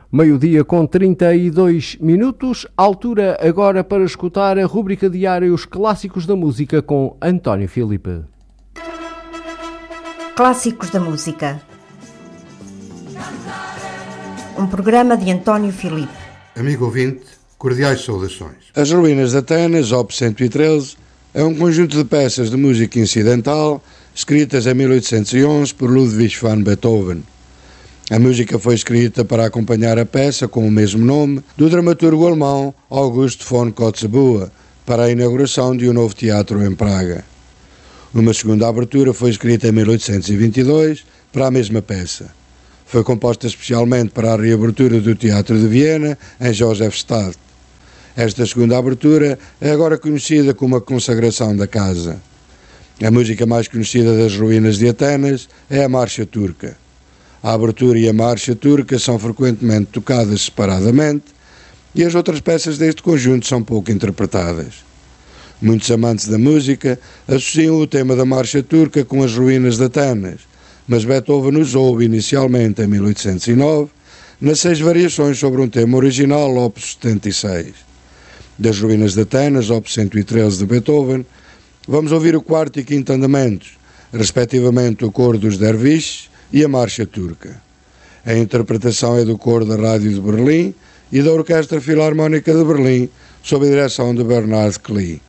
Meio-dia com 32 minutos, altura agora para escutar a rubrica diária Os Clássicos da Música com António Filipe. Clássicos da Música. Um programa de António Filipe. Amigo ouvinte, cordiais saudações. As Ruínas de Atenas, Op. 113, é um conjunto de peças de música incidental escritas em 1811 por Ludwig van Beethoven. A música foi escrita para acompanhar a peça com o mesmo nome do dramaturgo alemão August von Kotzebue para a inauguração de um novo teatro em Praga. Uma segunda abertura foi escrita em 1822 para a mesma peça. Foi composta especialmente para a reabertura do Teatro de Viena em Josefstadt. Esta segunda abertura é agora conhecida como a consagração da casa. A música mais conhecida das Ruínas de Atenas é a Marcha Turca. A abertura e a marcha turca são frequentemente tocadas separadamente e as outras peças deste conjunto são pouco interpretadas. Muitos amantes da música associam o tema da marcha turca com as Ruínas de Atenas, mas Beethoven usou inicialmente em 1809 nas 6 variações sobre um tema original, Op. 76. Das Ruínas de Atenas, Op. 113 de Beethoven, vamos ouvir o quarto e quinto andamentos, respectivamente o coro dos derviches e a marcha turca. A interpretação é do coro da Rádio de Berlim e da Orquestra Filarmónica de Berlim, sob a direção de Bernard Klee.